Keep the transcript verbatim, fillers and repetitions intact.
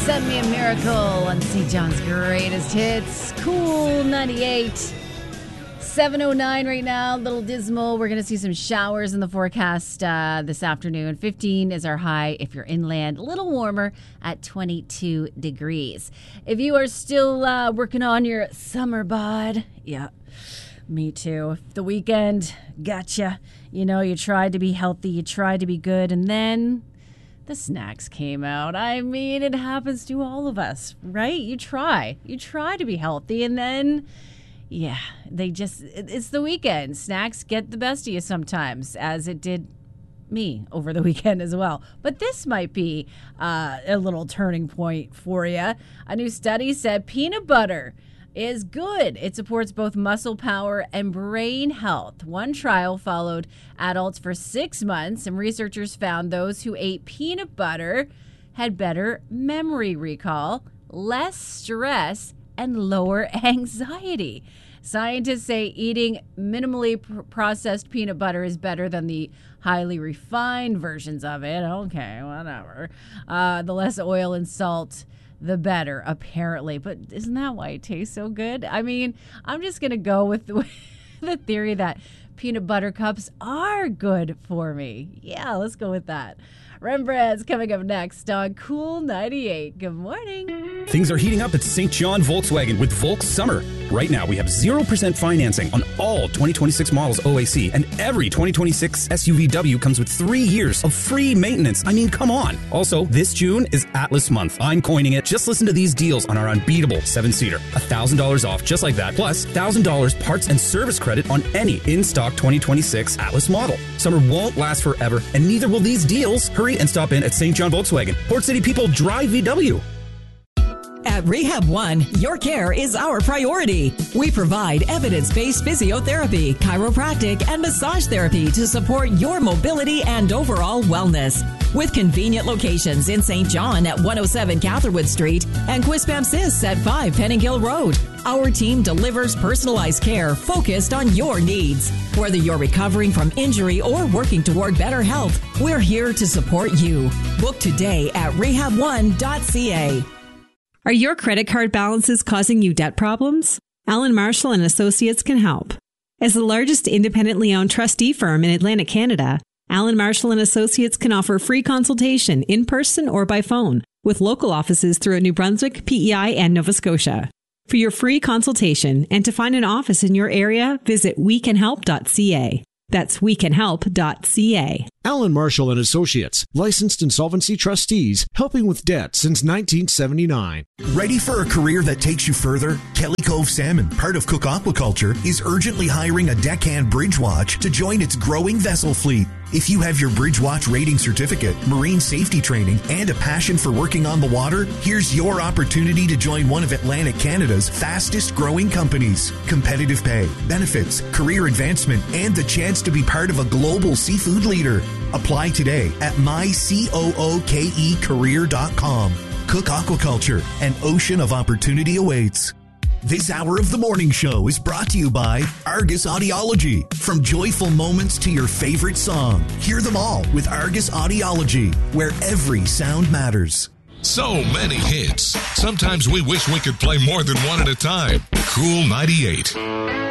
Send Me a Miracle on Saint John's Greatest Hits. Cool ninety-eight. seven oh nine right now, a little dismal. We're going to see some showers in the forecast uh, this afternoon. fifteen is our high if you're inland. A little warmer at twenty-two degrees. If you are still uh, working on your summer bod, yeah, me too. The weekend, gotcha. You know, you tried to be healthy, you tried to be good, and then the snacks came out. I mean, it happens to all of us, right? You try. You try to be healthy, and then, yeah, they just, it's the weekend. Snacks get the best of you sometimes, as it did me over the weekend as well. But this might be uh, a little turning point for you. A new study said peanut butter is good. It supports both muscle power and brain health. One trial followed adults for six months, and researchers found those who ate peanut butter had better memory recall, less stress, and lower anxiety. Scientists say eating minimally pr- processed peanut butter is better than the highly refined versions of it. Okay, whatever. Uh, the less oil and salt, the better, apparently. But isn't that why it tastes so good? I mean, I'm just going to go with the, the theory that peanut butter cups are good for me. Yeah, let's go with that. Rembrandt's coming up next on Cool ninety-eight. Good morning. Things are heating up at Saint John Volkswagen with Volks Summer. Right now, we have zero percent financing on all twenty twenty-six models O A C, and every twenty twenty-six S U V W comes with three years of free maintenance. I mean, come on. Also, this June is Atlas Month. I'm coining it. Just listen to these deals on our unbeatable seven-seater. one thousand dollars off just like that, plus one thousand dollars parts and service credit on any in-stock twenty twenty-six Atlas model. Summer won't last forever, and neither will these deals. Hurry and stop in at Saint John Volkswagen. Port City people drive V W. At Rehab One, your care is our priority. We provide evidence-based physiotherapy, chiropractic, and massage therapy to support your mobility and overall wellness. With convenient locations in Saint John at one oh seven Catherwood Street and Quispamsis at five Penninghill Road, our team delivers personalized care focused on your needs. Whether you're recovering from injury or working toward better health, we're here to support you. Book today at rehab one dot c a. Are your credit card balances causing you debt problems? Allen Marshall and Associates can help. As the largest independently owned trustee firm in Atlantic Canada, Allen Marshall and Associates can offer free consultation in person or by phone with local offices throughout New Brunswick, P E I, and Nova Scotia. For your free consultation and to find an office in your area, visit we can help dot c a. That's we can help dot c a. Allen Marshall and Associates, licensed insolvency trustees, helping with debt since nineteen seventy-nine. Ready for a career that takes you further? Kelly Cove Salmon, part of Cook Aquaculture, is urgently hiring a deckhand bridge watch to join its growing vessel fleet. If you have your Bridge Watch rating certificate, marine safety training, and a passion for working on the water, here's your opportunity to join one of Atlantic Canada's fastest growing companies. Competitive pay, benefits, career advancement, and the chance to be part of a global seafood leader. Apply today at my cooke career dot com. Cook Aquaculture, an ocean of opportunity awaits. This hour of the morning show is brought to you by Argus Audiology. From joyful moments to your favorite song, hear them all with Argus Audiology, where every sound matters. So many hits. Sometimes we wish we could play more than one at a time. Cool ninety-eight.